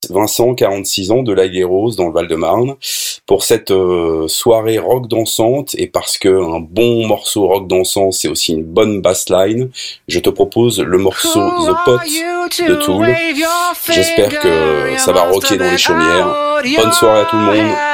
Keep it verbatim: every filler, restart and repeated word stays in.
j'invite Vincent, quarante-six ans, de l'Aiguë-les-Roses, dans le Val-de-Marne, pour cette euh, soirée rock dansante, et parce que un bon morceau rock dansant, c'est aussi une bonne bassline, je te propose le morceau The Pot de Tool. J'espère que ça va rocker dans les chaumières. Bonne soirée à tout le monde.